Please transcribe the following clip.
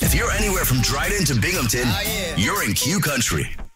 If you're anywhere from Dryden to Binghamton, you're in Q Country.